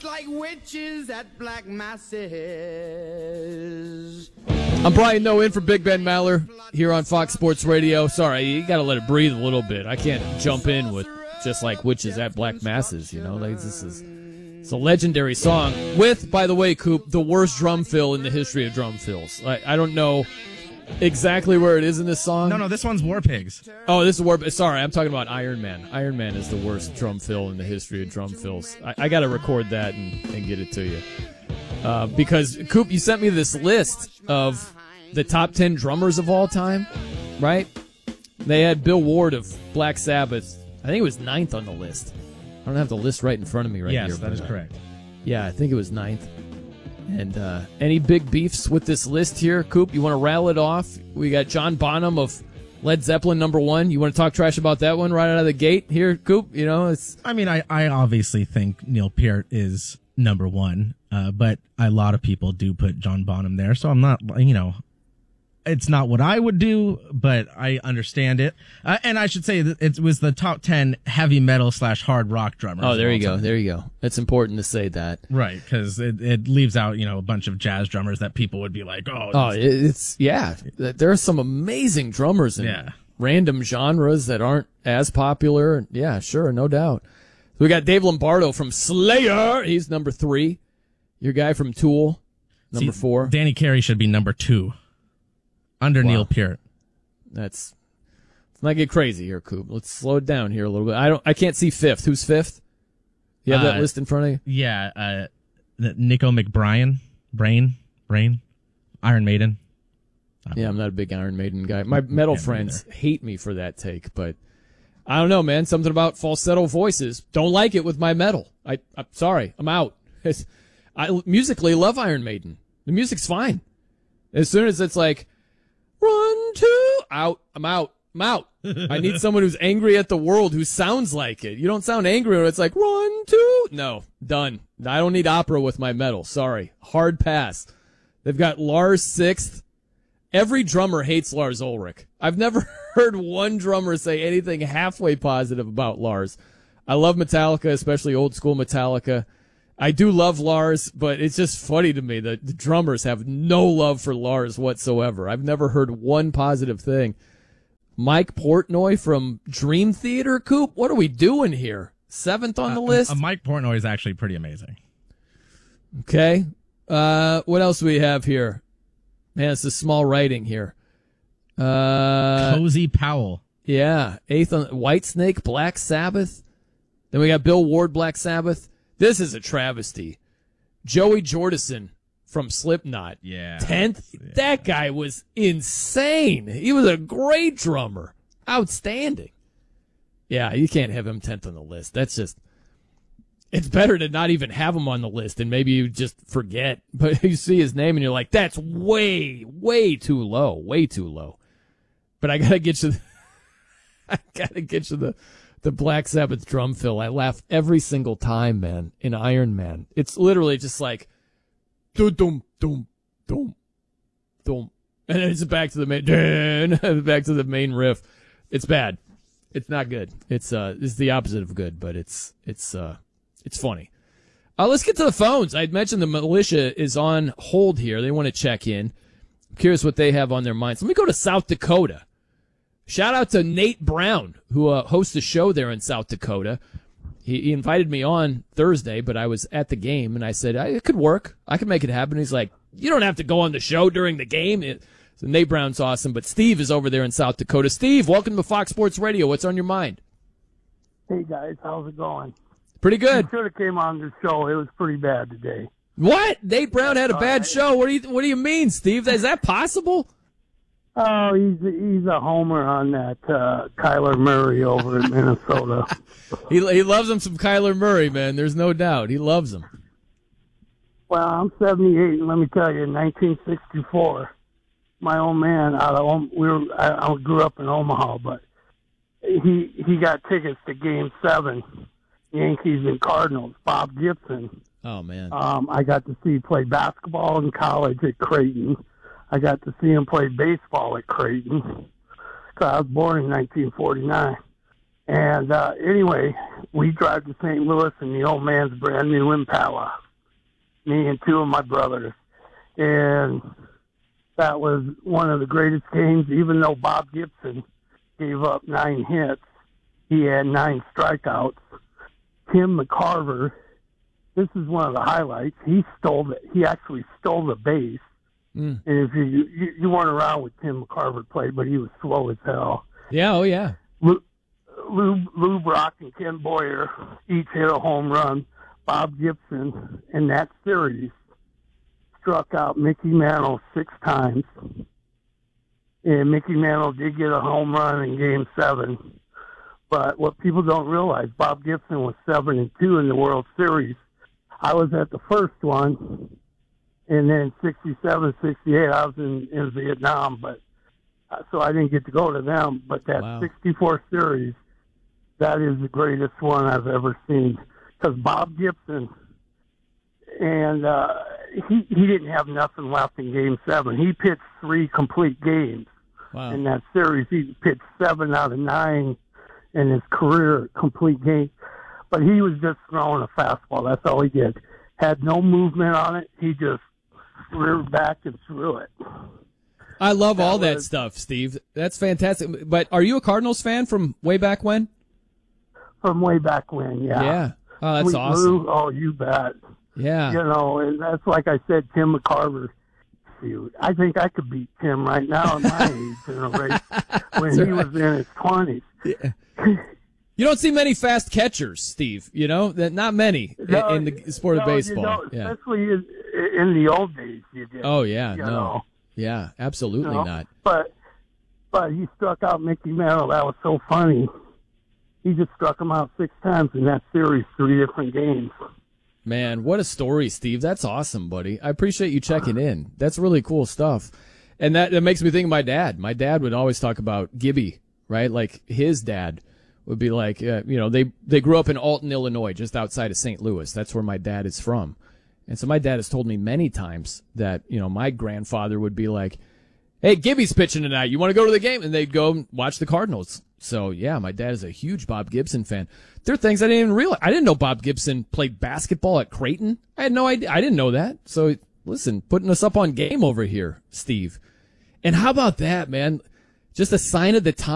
Like witches at black masses. I'm Brian Noe in for Big Ben Maller here on Fox Sports Radio. Sorry, you got to let it breathe a little bit. I can't jump in with just like witches at black masses, you know. Like it's a legendary song with, by the way, Coop, the worst drum fill in the history of drum fills. I don't know exactly where it is in this song. No, this one's War Pigs. Oh, this is War. Sorry, I'm talking about Iron Man. Iron Man is the worst drum fill in the history of drum fills. I got to record that and get it to you. Because, Coop, you sent me this list of the top 10 drummers of all time, right? They had Bill Ward of Black Sabbath. I think it was 9th on the list. I don't have the list right in front of me right here. Yes, that is correct. Yeah, I think it was 9th. And any big beefs with this list here, Coop? You want to rattle it off? We got John Bonham of Led Zeppelin, number 1. You want to talk trash about that one right out of the gate here, Coop? You know, it's. I mean, I obviously think Neil Peart is number 1, but a lot of people do put John Bonham there, so I'm not, it's not what I would do, but I understand it. And I should say that it was the top 10 heavy metal / hard rock drummers. Oh, there you go. There you go. It's important to say that. Right, because it leaves out, a bunch of jazz drummers that people would be like, there are some amazing drummers in random genres that aren't as popular. Yeah, sure, no doubt. We got Dave Lombardo from Slayer. He's number 3. Your guy from Tool, number 4. Danny Carey should be number 2. Under Neil Peart. Let's not get crazy here, Coop. Let's slow it down here a little bit. I can't see 5th. Who's 5th? You have that list in front of you? Yeah, Nico McBrien, Brain, Iron Maiden. Yeah, I'm not a big Iron Maiden guy. My metal friends hate me for that take, but I don't know, man. Something about falsetto voices. Don't like it with my metal. I'm sorry. I'm out. I musically love Iron Maiden. The music's fine. As soon as it's like, 1, 2, out. I'm out. I need someone who's angry at the world who sounds like it. You don't sound angry when it's like 1, 2. No, done. I don't need opera with my metal. Sorry. Hard pass. They've got Lars 6th. Every drummer hates Lars Ulrich. I've never heard one drummer say anything halfway positive about Lars. I love Metallica, especially old school Metallica. I do love Lars, but it's just funny to me that the drummers have no love for Lars whatsoever. I've never heard one positive thing. Mike Portnoy from Dream Theater, Coop? What are we doing here? 7th on the list? Mike Portnoy is actually pretty amazing. Okay. What else do we have here? Man, it's a small writing here. Cozy Powell. Yeah. 8th on Whitesnake, Black Sabbath. Then we got Bill Ward, Black Sabbath. This is a travesty. Joey Jordison from Slipknot. Yeah. 10th. Yeah. That guy was insane. He was a great drummer. Outstanding. Yeah, you can't have him 10th on the list. That's just, it's better to not even have him on the list and maybe you just forget. But you see his name and you're like, that's way, way too low. Way too low. But I gotta get you the Black Sabbath drum fill. I laugh every single time, man, in Iron Man. It's literally just like, dum, dum, dum, dum, dum. And then it's back to the main riff. It's bad. It's not good. It's the opposite of good, but it's funny. Let's get to the phones. I'd mentioned the militia is on hold here. They want to check in. I'm curious what they have on their minds. Let me go to South Dakota. Shout out to Nate Brown, who hosts a show there in South Dakota. He invited me on Thursday, but I was at the game, and I said, it could work. I could make it happen. He's like, you don't have to go on the show during the game. So Nate Brown's awesome, but Steve is over there in South Dakota. Steve, welcome to Fox Sports Radio. What's on your mind? Hey, guys. How's it going? Pretty good. You should have came on the show. It was pretty bad today. What? Nate Brown had a bad show. What do you mean, Steve? Is that possible? Oh, he's a homer on that Kyler Murray over in Minnesota. He loves him some Kyler Murray, man. There's no doubt. He loves him. Well, I'm 78, and let me tell you, in 1964, my old man I grew up in Omaha, but he got tickets to Game 7, Yankees and Cardinals. Bob Gibson. Oh man. I got to see play basketball in college at Creighton. I got to see him play baseball at Creighton. I was born in 1949. And anyway, we drive to St. Louis in the old man's brand new Impala, me and two of my brothers. And that was one of the greatest games, even though Bob Gibson gave up 9 hits. He had 9 strikeouts. Tim McCarver, this is one of the highlights. He actually stole the base. And if you weren't around when Tim McCarver played, but he was slow as hell. Yeah, oh yeah. Lou Brock and Ken Boyer each hit a home run. Bob Gibson in that series struck out Mickey Mantle 6 times. And Mickey Mantle did get a home run in Game 7. But what people don't realize, Bob Gibson was 7-2 in the World Series. I was at the first one, and then 67, 68, I was in Vietnam, but so I didn't get to go to them. But that 64 series, that is the greatest one I've ever seen. Because Bob Gibson, and he didn't have nothing left in Game 7. He pitched 3 complete games in that series. He pitched 7 out of 9 in his career, complete game. But he was just throwing a fastball. That's all he did. Had no movement on it. He just reared back and threw it. I love all that stuff, Steve. That's fantastic. But are you a Cardinals fan from way back when? From way back when, yeah. Yeah. Oh, that's Sweet awesome. Lou, oh, you bet. Yeah. You know, and that's like I said, Tim McCarver. Shoot, I think I could beat Tim right now at my age in a race when he was in his 20s. Yeah. You don't see many fast catchers, Steve. You know, not many in the sport of baseball. Especially in the old days, you did. Oh yeah, you no, know. Yeah, absolutely not. But he struck out Mickey Mantle. That was so funny. He just struck him out 6 times in that series, 3 different games. Man, what a story, Steve. That's awesome, buddy. I appreciate you checking in. That's really cool stuff. And that makes me think of my dad. My dad would always talk about Gibby, right? Like his dad would be like, they grew up in Alton, Illinois, just outside of St. Louis. That's where my dad is from. And so my dad has told me many times that, my grandfather would be like, hey, Gibby's pitching tonight. You want to go to the game? And they'd go watch the Cardinals. So, yeah, my dad is a huge Bob Gibson fan. There are things I didn't even realize. I didn't know Bob Gibson played basketball at Creighton. I had no idea. I didn't know that. So, listen, putting us up on game over here, Steve. And how about that, man? Just a sign of the time.